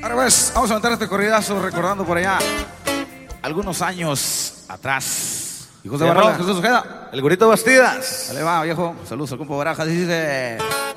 Ahora pues, vamos a aventar este corridazo recordando por allá algunos años atrás. Hijos de Barrón, Jesús Ojeda, el Gorito Bastidas. Dale va, viejo. Saludos al compa Barajas, dice.